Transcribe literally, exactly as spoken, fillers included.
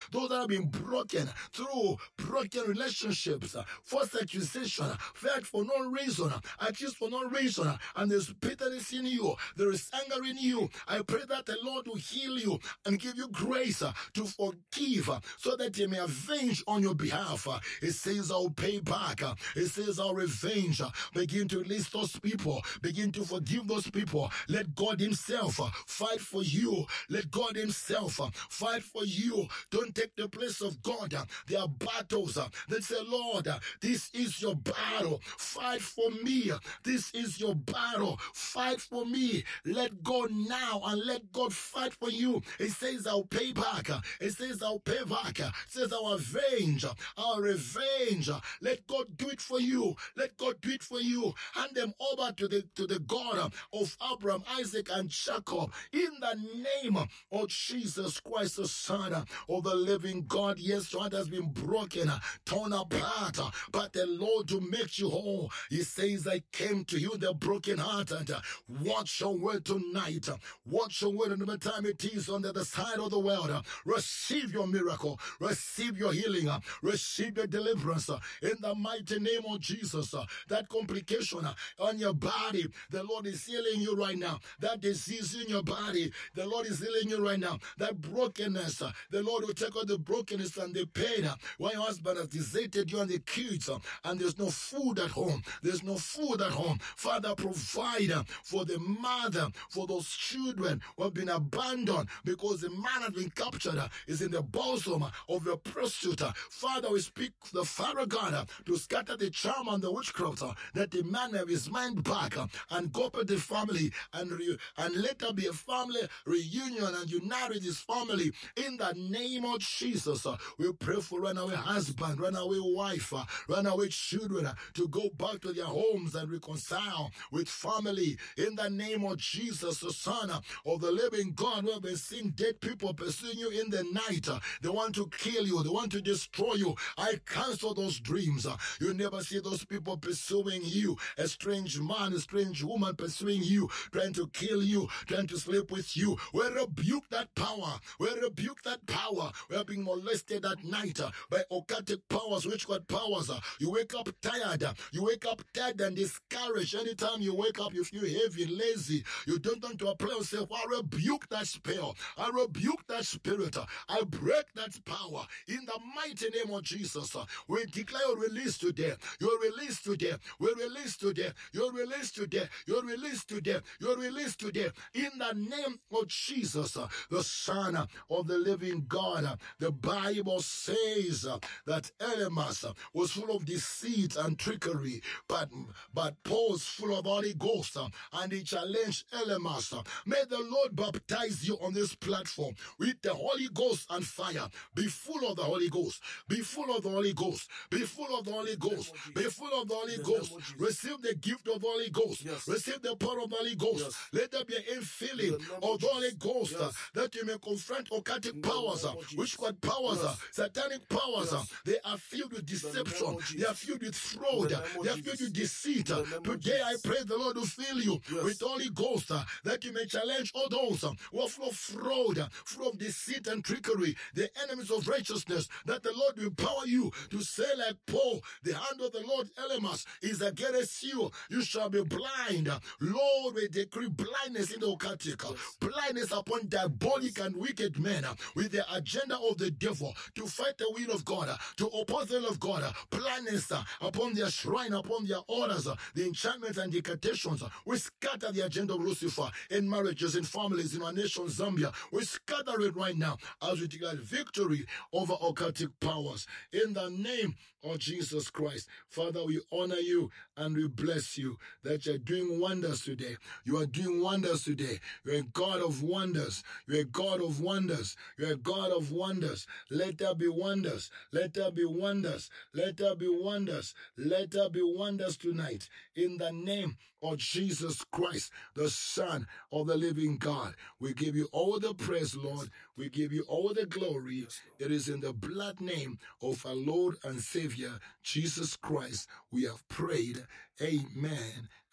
those that have been broken through broken relationships, false accusation, fight for no reason, accused for no reason, and there's bitterness in you, there is anger in you. I pray that the Lord will heal you and give you grace to forgive so that He may avenge on your behalf. It says, I'll pay back. It says, I'll revenge. Begin to release those people. Begin to forgive those people. Let God Himself fight for you. Let God Himself fight for you. Don't take the place of God. There are battles that say, Lord, this is your battle. Fight for me. This is your battle. Fight for me. Let go now and let God fight for you. It says, I'll pay back. It says, I'll pay back. It says, I'll avenge. I'll revenge. Let God do it for you. Let God do it for you. Hand them over to the, to the God of Abraham, Isaac, and Jacob. In the name of Jesus Christ, the Son of the living God. Yes, your heart has been broken, torn apart, but the Lord will make you whole. He says, I came to you, the broken heart, and watch your word tonight. Watch your word, and the time it is on the other side of the world. Receive your miracle. Receive your healing. Receive your deliverance. In the mighty name of Jesus. That complication on your body, the Lord is healing you right now. That disease in your body, the Lord is healing you right now. That brokenness, the Lord will take out the brokenness and the pain. When your husband has deserted you and the kids, and there's no food at home, there's no food at home. Father, provide for the mother, for those children who have been abandoned because the man has been captured, is in the bosom of a prostitute. Father, we speak the Father God to scatter the charm and the witchcraft, that the man have his mind back and go up with the family and re- and let there be a family reunion and unite with his family. In the name of Jesus, we pray for runaway husband, runaway wife, runaway children to go back to their homes and reconcile with family. In the name of Jesus, the Son of the living God, we have been seeing dead people pursuing you in the night. They want to kill you. They want to destroy you. I cancel those dreams. You never see those people pursuing you. A strange man, a strange woman pursuing you, trying to kill you, trying to sleep with you. We rebuke that power. We rebuke that power. We are being molested at night by occultic powers, witchcraft powers. You wake up tired. You wake up tired and discouraged. Anytime you wake up, you feel heavy, lazy. You don't want to apply yourself. I rebuke that spell. I rebuke that spirit. I break that power in the mighty name of Jesus. We declare your release today. Your release today. We release today. Your release today. Your release today. Your release today. In the name of Jesus, the Son of the living God. The Bible says that Elymas was full of deceit and trickery, but but Paul was full of Holy Ghost, and he challenged Elymas. May the Lord baptize you on this platform with the Holy Ghost and fire. Be full of the Holy Ghost. Be full of the Holy Ghost. Be full of the Holy Ghost. Be full of the Holy Ghost. Receive the gift of the Holy Ghost. Yes. Receive the power of the Holy Ghost. Yes. Let there be an infilling of the Holy Ghost, yes, that you may confront occultic powers, witchcraft powers, yes, satanic powers. Yes. They are filled with deception. They are filled with fraud. They are filled with deceit. Today I pray the Lord will fill you, yes, with Holy Ghost, uh, that you may challenge all those uh, who are full of fraud, uh, full of deceit and trickery, the enemies of righteousness, that the Lord will empower you to say like Paul, the hand of the Lord Elymas is against you. You shall be blind. Lord, we decree blindness in the occultic, yes, blindness upon diabolic and wicked men uh, with the agenda of the devil to fight the will of God, uh, to oppose the will of God, uh, blindness uh, upon their shrine, upon their orders, uh, the enchantments and incantations. Uh, we scatter the agenda of Lucifer in marriages, in families, in our nation, Zambia. We scatter it right now as we declare victory over occultic powers. In the name of Jesus Christ, Father, we honor you and we bless you that you're doing wonders today. You are doing wonders today. You're a God of wonders. You're a God of wonders. You're a God of wonders. Let there be wonders. Let there be wonders. Let there be wonders. Let there be wonders tonight. In the name of Jesus Christ, the Son of the living God, we give you all the praise, Lord. We give you all the glory. It is in the blood name of our Lord and Savior, Jesus Christ, we have prayed. Amen